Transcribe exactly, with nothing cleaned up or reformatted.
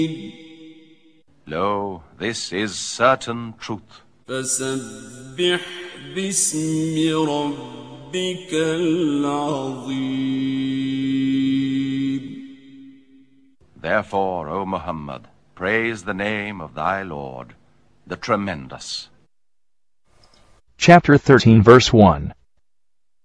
Lo, this is certain truth. فسبح باسم ربك العظيم. Therefore, O Muhammad, praise the name of thy Lord, the Tremendous. Chapter thirteen, verse one.